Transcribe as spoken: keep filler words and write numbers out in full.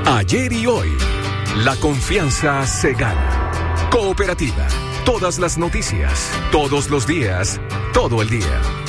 Ayer y hoy, la confianza se gana. Cooperativa, todas las noticias, todos los días, todo el día.